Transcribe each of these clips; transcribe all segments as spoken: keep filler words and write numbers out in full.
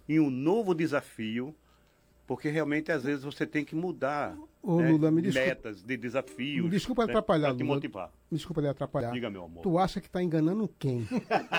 em um novo desafio, porque realmente às vezes você tem que mudar Ô, né, Lula, me desculpa, metas de desafios. me desculpa né, atrapalhar, para te Lula. motivar. Me desculpa lhe atrapalhar. Diga, meu amor. Tu acha que tá enganando quem?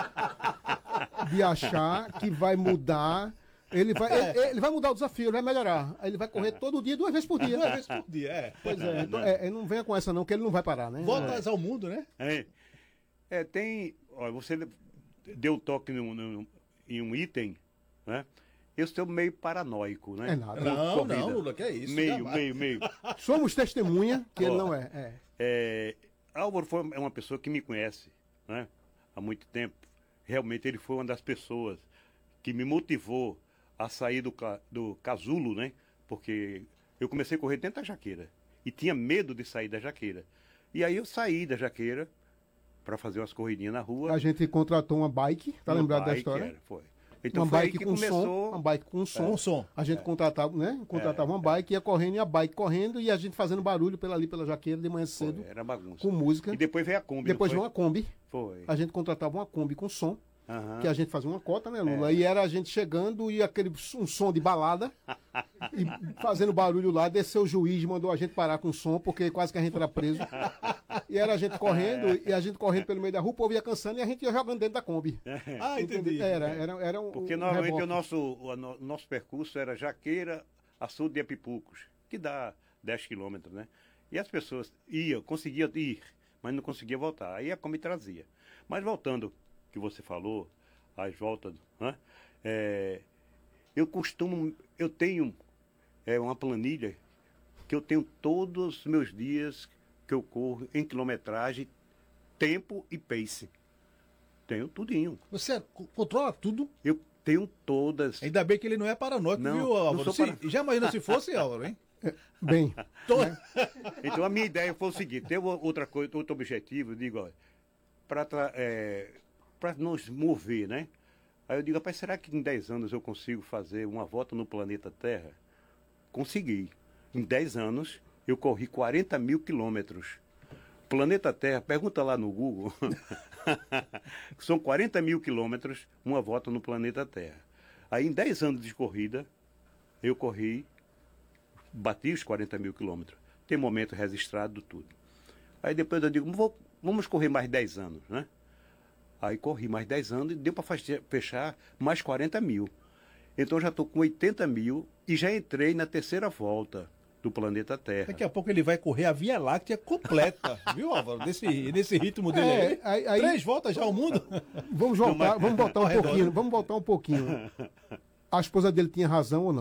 De achar que vai mudar. Ele vai, ele, ele vai mudar o desafio, ele vai melhorar. Aí ele vai correr todo dia, duas vezes por dia. Duas vezes por dia, é. Pois é, então, é, não venha com essa não, que ele não vai parar, né? Voltas ao mundo, né? É, é tem. Olha, você deu toque num, num, em um item, né? Eu sou meio paranoico, né? É nada. Não, Corrida. não, Lula, que é isso? Meio, jamais. meio, meio. Somos testemunha que ele Ó, não é. é. É, Álvaro foi, é uma pessoa que me conhece, né? Há muito tempo. Realmente ele foi uma das pessoas que me motivou a sair do, ca- do casulo, né? Porque eu comecei a correr dentro da jaqueira e tinha medo de sair da jaqueira. E aí eu saí da jaqueira para fazer umas corridinhas na rua. A gente contratou uma bike, tá Uma lembrado da bike, história? era, foi. Então Uma foi aí bike que com começou. som, uma bike com som. Com som. A gente contratava, né? Contratava uma bike, ia correndo e a bike correndo e a gente fazendo barulho pela ali pela jaqueira de manhã Foi, cedo, era bagunça. com música. E depois veio a Kombi. Depois não veio uma Kombi. foi? Foi. A gente contratava uma Kombi com som, Aham. que a gente fazia uma cota, né, Lula? É. E era a gente chegando e aquele um som de balada e fazendo barulho lá, desceu o juiz, mandou a gente parar com o som, porque quase que a gente era preso. E era a gente correndo, e a gente correndo pelo meio da rua, o povo ia cansando e a gente ia jogando dentro da Kombi. Ah, entendi. Era, era, era um. Porque um normalmente reboque. o nosso, o no- nosso percurso era Jaqueira, Açude de Apipucos, que dá dez quilômetros, né? E as pessoas iam, conseguiam ir, mas não conseguiam voltar. Aí a Kombi trazia. Mas voltando, que você falou, as voltas, né? É, eu costumo, eu tenho é, uma planilha que eu tenho todos os meus dias que eu corro em quilometragem, tempo e pace. Tenho tudinho. Você co- controla tudo. Eu tenho todas. Ainda bem que ele não é paranoico, Não, viu, não Álvaro? sou Se- para- Já imagina se fosse, Álvaro, hein? Bem, Tô- Então a minha ideia foi o seguinte, tem outra coisa, outro objetivo, eu digo, olha, para é, para nos mover, né? Aí eu digo, rapaz, será que em dez anos eu consigo fazer uma volta no planeta Terra? Consegui. Em dez anos eu corri quarenta mil quilômetros. Planeta Terra, pergunta lá no Google. São quarenta mil quilômetros, uma volta no planeta Terra. Aí em dez anos de corrida, eu corri, bati os quarenta mil quilômetros. Tem momento registrado, tudo. Aí depois eu digo, vou- vamos correr mais dez anos, né? Aí corri mais dez anos e deu para fechar mais quarenta mil. Então já estou com oitenta mil e já entrei na terceira volta do planeta Terra. Daqui a pouco ele vai correr a Via Láctea completa, viu, Álvaro? Nesse, nesse ritmo dele É, aí. aí- aí- Três voltas já ao mundo. vamos voltar, mas- vamos voltar um Ao redor, pouquinho, né? vamos voltar um pouquinho. A esposa dele tinha razão ou não?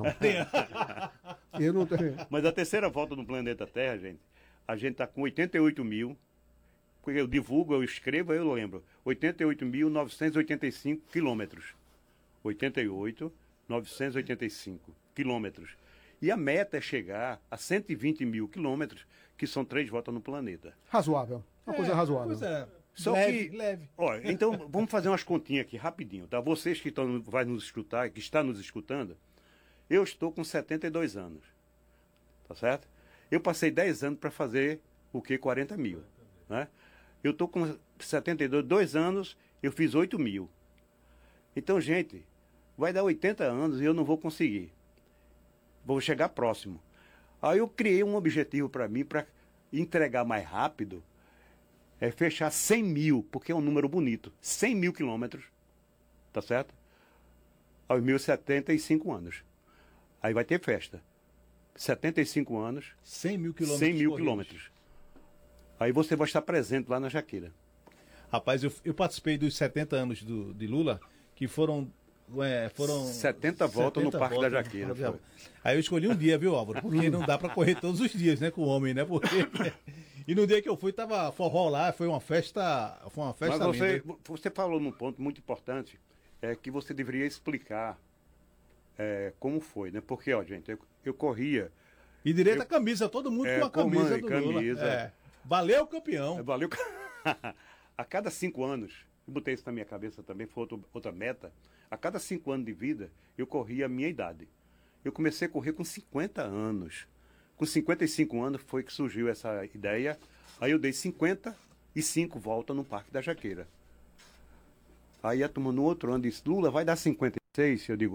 Eu não tenho. Mas a terceira volta no planeta Terra, gente, a gente está com oitenta e oito mil, porque eu divulgo, eu escrevo, eu lembro, oitenta e oito mil novecentos e oitenta e cinco quilômetros. oitenta e oito mil novecentos e oitenta e cinco quilômetros. E a meta é chegar a cento e vinte mil quilômetros, que são três voltas no planeta. Razoável. Uma coisa razoável. Pois é. Só leve, que, leve. Olha, então vamos fazer umas continhas aqui rapidinho, tá? Vocês que estão, vai nos escutar, que está nos escutando, eu estou com setenta e dois anos, tá certo? Eu passei dez anos para fazer o que? quarenta mil, né? Eu estou com setenta e dois, dois anos, eu fiz oito mil. Então, gente, vai dar oitenta anos e eu não vou conseguir. Vou chegar próximo. Aí eu criei um objetivo para mim, para entregar mais rápido, é fechar cem mil, porque é um número bonito. cem mil quilômetros, tá certo? Aos meus setenta e cinco anos. Aí vai ter festa. setenta e cinco anos, cem mil quilômetros. cem mil corridos. quilômetros. Aí você vai estar presente lá na Jaqueira. Rapaz, eu, eu participei dos setenta anos do, de Lula, que foram. É, foram setenta voltas no Parque da Jaqueira, Parque da- foi. Aí eu escolhi um dia, viu, Álvaro? Porque não dá pra correr todos os dias, né, com o homem, né? Porque. E no dia que eu fui, tava forró lá, foi uma festa. Foi uma festa Mas você, linda. você falou num ponto muito importante, é que você deveria explicar é, como foi, né? Porque, ó, gente, eu, eu corria, E direito eu- a camisa, todo mundo É, com a camisa com a do camisa. Lula. É. Valeu, campeão. valeu. A cada cinco anos, eu botei isso na minha cabeça também, foi outro, outra meta. A cada cinco anos de vida, eu corria a minha idade. Eu comecei a correr com cinquenta anos. Com cinquenta e cinco anos foi que surgiu essa ideia. Aí eu dei cinquenta e cinco voltas no Parque da Jaqueira. Aí a turma no outro ano disse, Lula, vai dar cinquenta e seis? Eu digo,